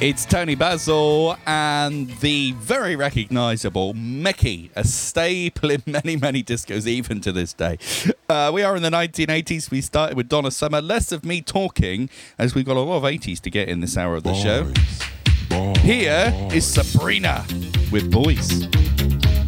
It's Tony Basil and the very recognisable Mickey, a staple in many, many discos even to this day. We are in the 1980s. We started with Donna Summer. Less of me talking, as we've got a lot of 80s to get in this hour of the show. Here is Sabrina with Boys.